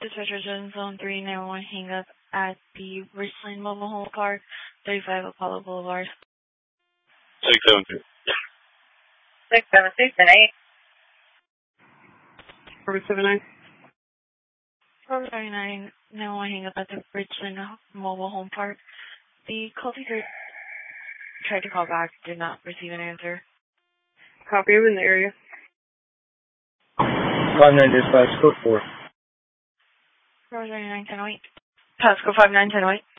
Dispatcher Zone 391 hang up at the Richland Mobile Home Park, 35 Apollo Boulevard. 672. 676 and 8. 479. 439 91 hang up at the Richland Mobile Home Park. The call taker tried to call back, did not receive an answer. Copy, I'm in the area. 59 dispatch, code 4. 439 1008. Pasco 59 1008.